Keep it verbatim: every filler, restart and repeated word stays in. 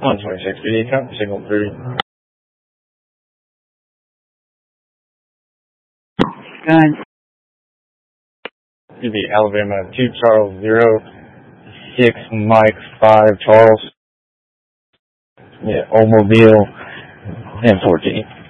one twenty-six B D, copy signal three. Gun. B D, Alabama two Charles zero six Mike five Charles. Yeah, Old Mobile and fourteen.